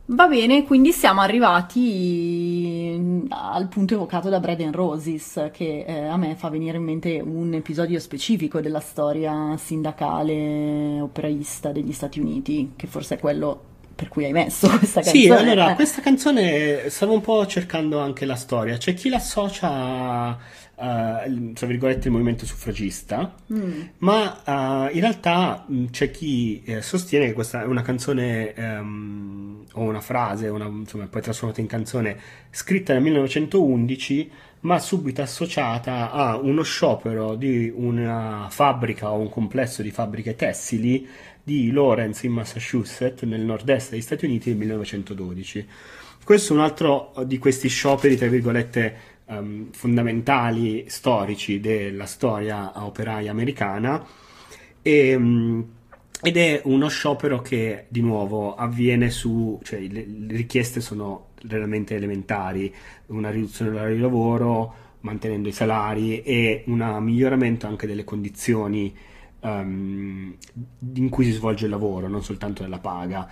Va bene, quindi siamo arrivati al punto evocato da Bread and Roses, che a me fa venire in mente un episodio specifico della storia sindacale operaista degli Stati Uniti, che forse è quello per cui hai messo questa Sì, canzone. allora, questa canzone stavo un po' cercando anche la storia. C'è chi l'associa, tra virgolette, il movimento suffragista, Mm, ma in realtà c'è chi sostiene che questa è una canzone o una frase, insomma, poi trasformata in canzone, scritta nel 1911, ma subito associata a uno sciopero di una fabbrica o un complesso di fabbriche tessili di Lawrence in Massachusetts, nel nord-est degli Stati Uniti nel 1912. Questo è un altro di questi scioperi, tra virgolette, fondamentali storici della storia operaia americana e, ed è uno sciopero che di nuovo avviene cioè le richieste sono realmente elementari, una riduzione dell'orario di lavoro, mantenendo i salari e un miglioramento anche delle condizioni in cui si svolge il lavoro, non soltanto della paga.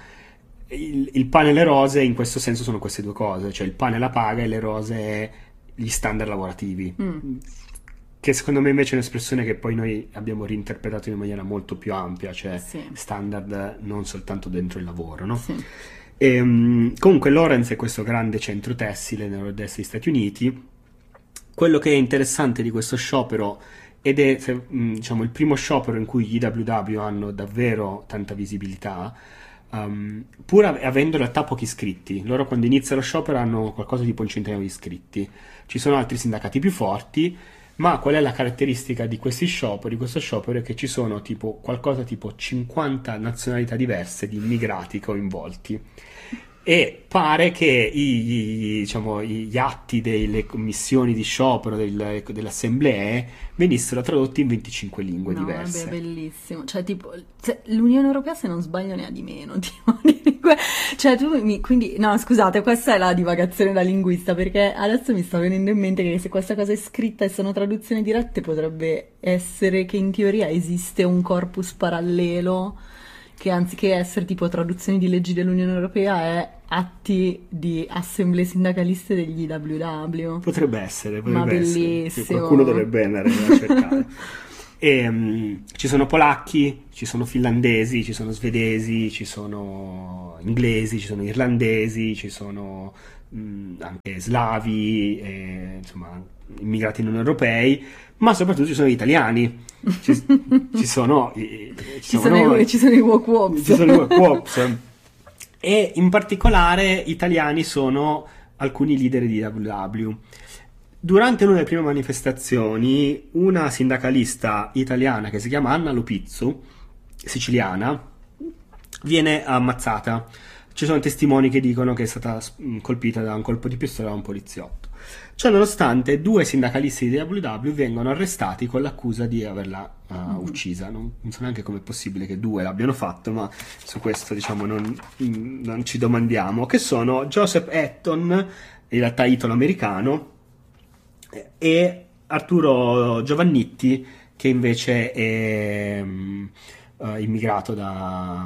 Il pane e le rose in questo senso sono queste due cose, cioè il pane è la paga e le rose è gli standard lavorativi, mm, che secondo me invece è un'espressione che poi noi abbiamo reinterpretato in maniera molto più ampia, cioè sì, standard non soltanto dentro il lavoro, no? sì. Comunque Lawrence è questo grande centro tessile nel nord-est degli Stati Uniti. Quello che è interessante di questo sciopero ed è diciamo, il primo sciopero in cui gli IWW hanno davvero tanta visibilità, pur avendo in realtà pochi iscritti. Loro quando inizia lo sciopero hanno qualcosa tipo un centinaio di iscritti. Ci sono altri sindacati più forti, ma qual è la caratteristica di questi scioperi? Questo sciopero è che ci sono tipo qualcosa tipo 50 nazionalità diverse di immigrati coinvolti. E pare che diciamo, gli atti delle commissioni di sciopero delle assemblee venissero tradotti in 25 lingue No, vabbè, diverse. bellissimo. Cioè, tipo, l'Unione Europea, se non sbaglio, ne ha di meno. Tipo, cioè, quindi, no, scusate, questa è la divagazione da linguista, perché adesso mi sta venendo in mente che se questa cosa è scritta e sono traduzioni dirette, potrebbe essere che in teoria esiste un corpus parallelo che anziché essere tipo traduzioni di leggi dell'Unione Europea è atti di assemblee sindacaliste degli IWW. Potrebbe essere, Ma potrebbe essere. Sì, qualcuno bellissimo. dovrebbe andare a cercare. E, ci sono polacchi, ci sono finlandesi, ci sono svedesi, ci sono inglesi, ci sono irlandesi, ci sono anche slavi, insomma, immigrati non europei, ma soprattutto ci sono gli italiani. Ci, ci sono, Ci sono, ci sono i walk ci wops. sono i workshops e in particolare italiani sono alcuni leader di WW. Durante una delle prime manifestazioni, una sindacalista italiana che si chiama Anna Lupizzu, siciliana, viene ammazzata. Ci sono testimoni che dicono che è stata colpita da un colpo di pistola da un poliziotto. Ciò nonostante, due sindacalisti di WW vengono arrestati con l'accusa di averla uccisa. Non so neanche come è possibile che due l'abbiano fatto, ma su questo diciamo non ci domandiamo. Che sono Joseph Etton, in realtà italo-americano, e Arturo Giovannitti, che invece è immigrato da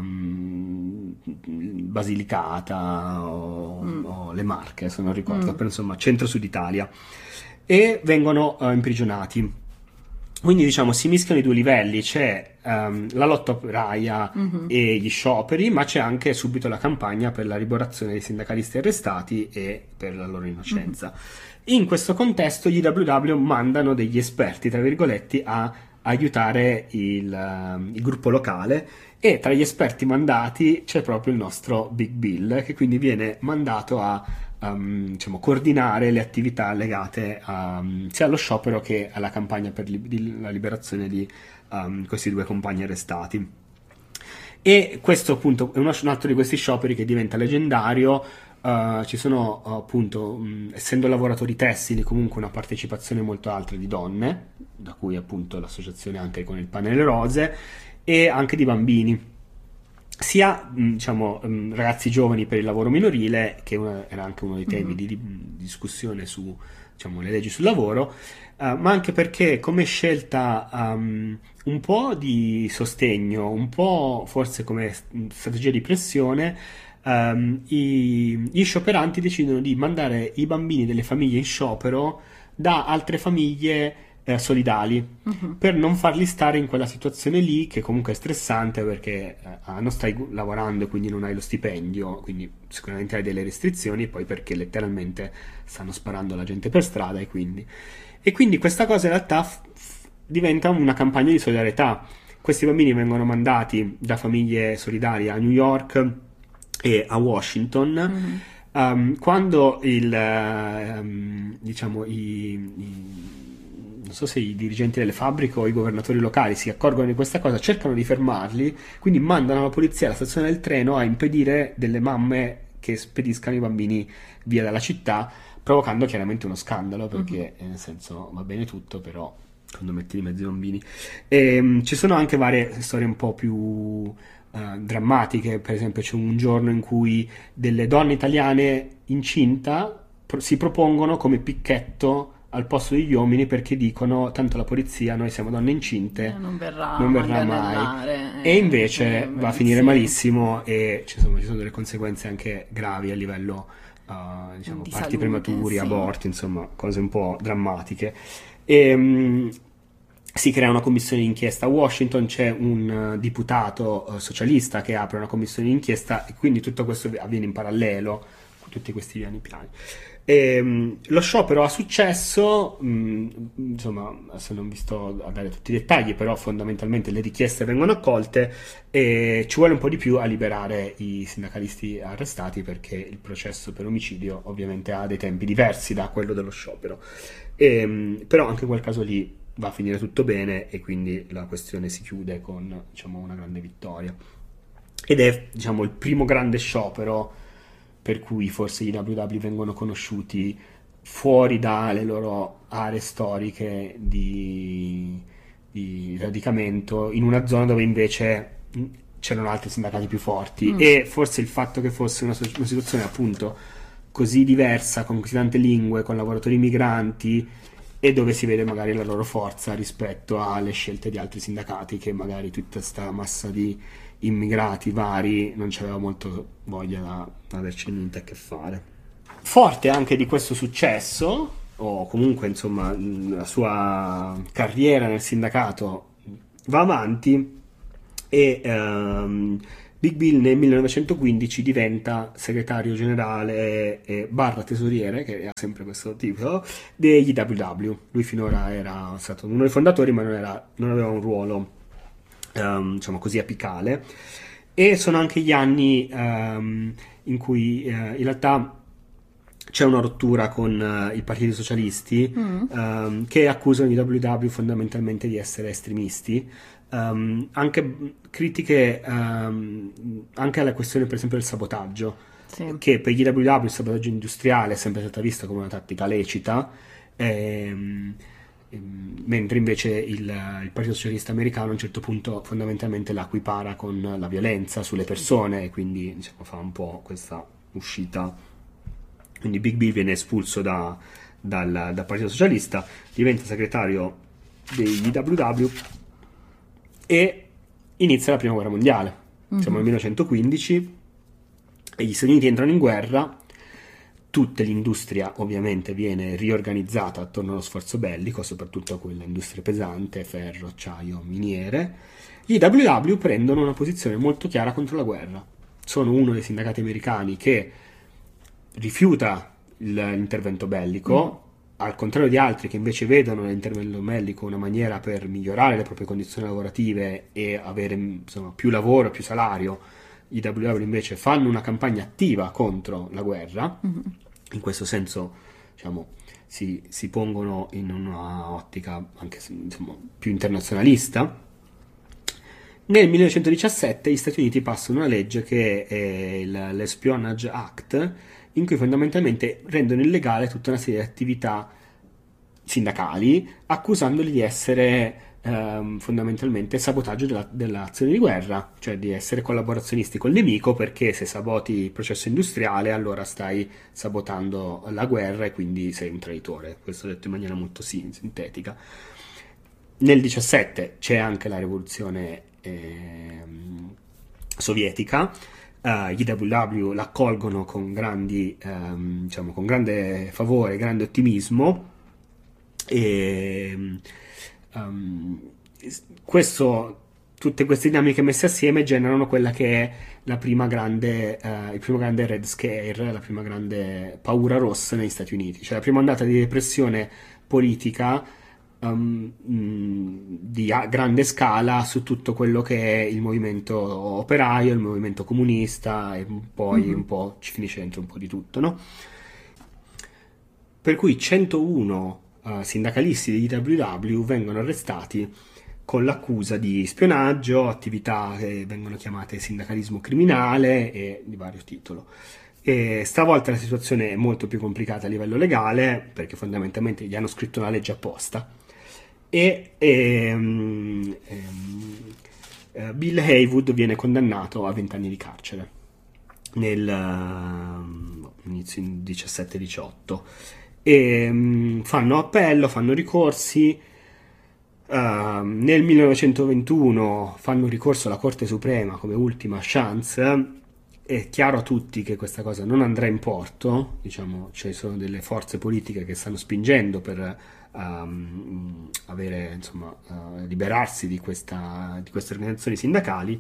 Basilicata Mm, o le Marche, se non ricordo, mm, però insomma centro-sud Italia, e vengono imprigionati. Quindi diciamo si mischiano i due livelli, c'è la lotta operaia mhm, e gli scioperi, ma c'è anche subito la campagna per la liberazione dei sindacalisti arrestati e per la loro mhm. innocenza. In questo contesto gli IWW mandano degli esperti, tra virgolette, a aiutare il gruppo locale e tra gli esperti mandati c'è proprio il nostro Big Bill, che quindi viene mandato a diciamo, coordinare le attività legate sia allo sciopero che alla campagna per la liberazione di questi due compagni arrestati. E questo appunto è un altro di questi scioperi che diventa leggendario. Ci sono appunto, essendo lavoratori tessili, comunque una partecipazione molto alta di donne, da cui appunto l'associazione anche con il pane e le rose, e anche di bambini sia diciamo, ragazzi giovani per il lavoro minorile, che era anche uno dei temi Mhm. di discussione su diciamo, le leggi sul lavoro, ma anche perché come scelta un po' di sostegno, un po' forse come strategia di pressione, gli scioperanti decidono di mandare i bambini delle famiglie in sciopero da altre famiglie solidali, per non farli stare in quella situazione lì, che comunque è stressante perché non stai lavorando e quindi non hai lo stipendio, quindi sicuramente hai delle restrizioni, e poi perché letteralmente stanno sparando alla gente per strada, e quindi questa cosa in realtà diventa una campagna di solidarietà. Questi bambini vengono mandati da famiglie solidali a New York e a Washington. Quando diciamo non so se i dirigenti delle fabbriche o i governatori locali si accorgono di questa cosa, cercano di fermarli, quindi mandano la polizia alla stazione del treno a impedire delle mamme che spediscano i bambini via dalla città, provocando chiaramente uno scandalo, perché nel senso va bene tutto, però quando metti di mezzo i bambini. Ci sono anche varie storie un po' più drammatiche. Per esempio c'è un giorno in cui delle donne italiane incinta si propongono come picchetto al posto degli uomini, perché dicono tanto la polizia, noi siamo donne incinte, non verrà mai, e invece va a finire malissimo, e ci sono delle conseguenze anche gravi a livello diciamo di parti salute, prematuri, sì. aborti, insomma cose un po' drammatiche. E si crea una commissione d'inchiesta. A Washington c'è un deputato socialista che apre una commissione d'inchiesta, e quindi tutto questo avviene in parallelo con tutti questi piani. Lo sciopero ha successo, insomma, se non vi sto a dare tutti i dettagli, però fondamentalmente le richieste vengono accolte, e ci vuole un po' di più a liberare i sindacalisti arrestati, perché il processo per omicidio ovviamente ha dei tempi diversi da quello dello sciopero. Però anche in quel caso lì va a finire tutto bene, e quindi la questione si chiude con, diciamo, una grande vittoria, ed è, diciamo, il primo grande sciopero per cui forse i WW vengono conosciuti fuori dalle loro aree storiche di radicamento, in una zona dove invece c'erano altri sindacati più forti, e forse il fatto che fosse una situazione appunto così diversa, con così tante lingue, con lavoratori migranti, e dove si vede magari la loro forza rispetto alle scelte di altri sindacati, che magari tutta questa massa di immigrati vari non c'aveva molto voglia da averci niente a che fare. Forte anche di questo successo, o comunque insomma la sua carriera nel sindacato va avanti, e Big Bill nel 1915 diventa segretario generale barra tesoriere, che ha sempre questo titolo, degli WW. Lui finora era stato uno dei fondatori, ma non aveva un ruolo diciamo così apicale. E sono anche gli anni in cui in realtà c'è una rottura con i partiti socialisti, che accusano i WW fondamentalmente di essere estremisti. Anche critiche anche alla questione per esempio del sabotaggio, Sì. che per gli WW il sabotaggio industriale è sempre stata vista come una tattica lecita, mentre invece il Partito Socialista Americano a un certo punto fondamentalmente la equipara con la violenza sulle persone, e quindi diciamo, fa un po' questa uscita. Quindi Big Bill viene espulso dal Partito Socialista, diventa segretario degli WW, e inizia la prima guerra mondiale. Siamo nel 1915 e gli Stati Uniti entrano in guerra. Tutta l'industria ovviamente viene riorganizzata attorno allo sforzo bellico, soprattutto quella industria pesante, ferro, acciaio, miniere. Gli WW prendono una posizione molto chiara contro la guerra. Sono uno dei sindacati americani che rifiuta l'intervento bellico, al contrario di altri che invece vedono l'intervento bellico una maniera per migliorare le proprie condizioni lavorative e avere insomma, più lavoro, più salario. I WW invece fanno una campagna attiva contro la guerra. In questo senso, diciamo, si pongono in una ottica anche insomma, più internazionalista. Nel 1917 gli Stati Uniti passano una legge che è l'Espionage Act, in cui fondamentalmente rendono illegale tutta una serie di attività sindacali, accusandoli di essere fondamentalmente sabotaggio dell'azione di guerra, cioè di essere collaborazionisti col nemico, perché se saboti il processo industriale allora stai sabotando la guerra e quindi sei un traditore. Questo detto in maniera molto sintetica. Nel 17 c'è anche la rivoluzione sovietica, gli IWW l'accolgono con diciamo, con grande favore, grande ottimismo, e tutte queste dinamiche messe assieme generano quella che è il primo grande Red Scare, la prima grande paura rossa negli Stati Uniti, cioè la prima ondata di depressione politica di grande scala su tutto quello che è il movimento operaio, il movimento comunista, e poi un po' ci finisce dentro un po' di tutto, no? Per cui 101 sindacalisti degli IWW vengono arrestati con l'accusa di spionaggio, attività che vengono chiamate sindacalismo criminale e di vario titolo. E stavolta la situazione è molto più complicata a livello legale, perché fondamentalmente gli hanno scritto una legge apposta, e Bill Haywood viene condannato a 20 anni di carcere inizio 17-18, e fanno appello, fanno ricorsi. Nel 1921 fanno un ricorso alla Corte Suprema come ultima chance. È chiaro a tutti che questa cosa non andrà in porto, diciamo, ci sono delle forze politiche che stanno spingendo per liberarsi di queste organizzazioni sindacali.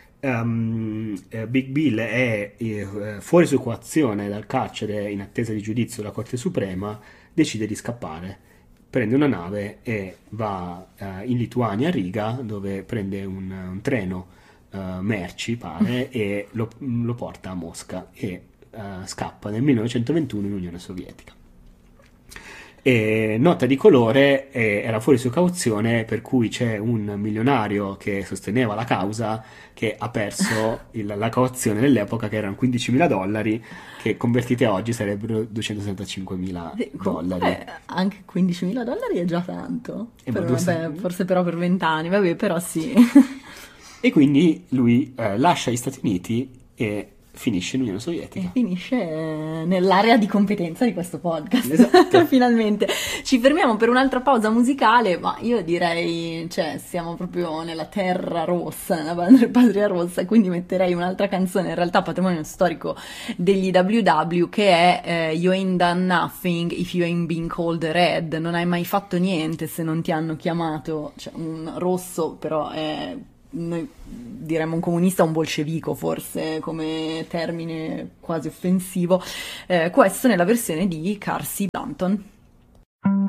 Big Bill è fuori su coazione dal carcere in attesa di giudizio della Corte Suprema, decide di scappare, prende una nave e va in Lituania, a Riga, dove prende un treno merci, pare, e lo porta a Mosca, e scappa nel 1921 in Unione Sovietica. E nota di colore, era fuori su cauzione, per cui c'è un milionario che sosteneva la causa che ha perso la cauzione dell'epoca, che erano $15.000, che convertite oggi sarebbero $275.000. Anche $15.000 è già tanto. Vabbè, forse però per 20 anni, vabbè, però sì. E quindi lui lascia gli Stati Uniti e finisce in Unione Sovietica. E finisce nell'area di competenza di questo podcast. Esatto. Finalmente. Ci fermiamo per un'altra pausa musicale, ma io direi, cioè, siamo proprio nella terra rossa, nella patria rossa, quindi metterei un'altra canzone, in realtà patrimonio storico degli WW, che è You Ain't Done Nothing If You Ain't Been Called Red. Non hai mai fatto niente se non ti hanno chiamato, cioè, un rosso, però è... noi diremmo un comunista, un bolscevico forse come termine quasi offensivo, questo nella versione di Carsey Blanton.